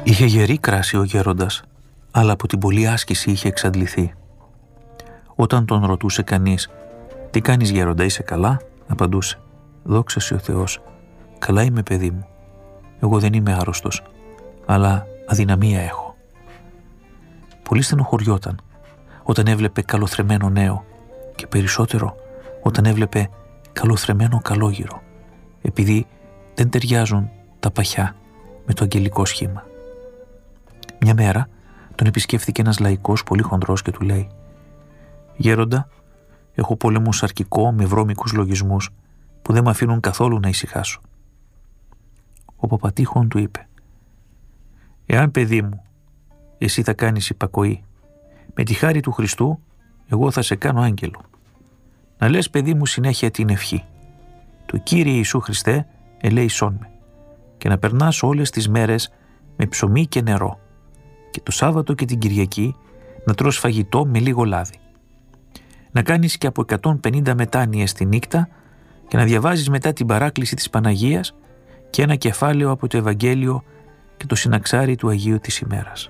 Είχε γερή κράση ο γέροντας, αλλά από την πολλή άσκηση είχε εξαντληθεί. Όταν τον ρωτούσε κανείς «Τι κάνεις γέροντα, είσαι καλά?» απαντούσε «Δόξα σοι ο Θεός, καλά είμαι παιδί μου. Εγώ δεν είμαι άρρωστος, αλλά αδυναμία έχω». Πολύ στενοχωριόταν όταν έβλεπε καλοθρεμμένο νέο και περισσότερο όταν έβλεπε καλοθρεμμένο καλόγυρο, επειδή δεν ταιριάζουν τα παχιά με το αγγελικό σχήμα. Μια μέρα τον επισκέφθηκε ένας λαϊκός πολύ χοντρός και του λέει «Γέροντα, έχω πόλεμο σαρκικό με βρώμικους λογισμούς που δεν με αφήνουν καθόλου να ησυχάσω». Ο Παπατήχων του είπε «Εάν, παιδί μου, εσύ θα κάνεις υπακοή, με τη χάρη του Χριστού εγώ θα σε κάνω άγγελο. Να λες, παιδί μου, συνέχεια την ευχή του Κύριε Ιησού Χριστέ, ελέησόν με, και να περνάς όλες τις μέρες με ψωμί και νερό και το Σάββατο και την Κυριακή να τρως φαγητό με λίγο λάδι. Να κάνεις και από 150 μετάνοιες τη νύχτα και να διαβάζεις μετά την παράκληση της Παναγίας και ένα κεφάλαιο από το Ευαγγέλιο και το συναξάρι του Αγίου της ημέρας».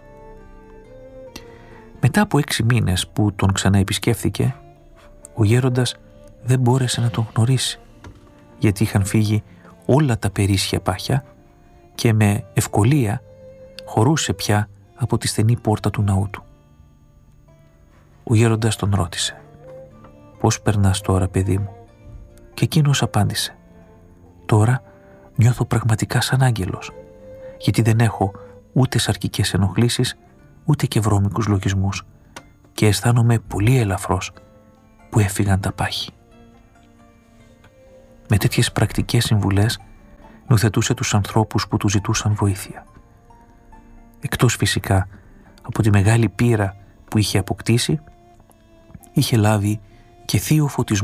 Μετά από 6 μήνες που τον ξαναεπισκέφθηκε, ο γέροντας δεν μπόρεσε να τον γνωρίσει, γιατί είχαν φύγει όλα τα περίσσια πάχια και με ευκολία χωρούσε πια από τη στενή πόρτα του ναού του. Ο γέροντας τον ρώτησε «Πώς περνάς τώρα, παιδί μου?» Και εκείνος απάντησε «Τώρα νιώθω πραγματικά σαν άγγελος, γιατί δεν έχω ούτε σαρκικές ενοχλήσεις ούτε και βρώμικους λογισμούς και αισθάνομαι πολύ ελαφρώς που έφυγαν τα πάχη». Με τέτοιες πρακτικές συμβουλές νουθετούσε τους ανθρώπους που του ζητούσαν βοήθεια. Εκτός φυσικά από τη μεγάλη πείρα που είχε αποκτήσει, είχε λάβει και θείο φωτισμό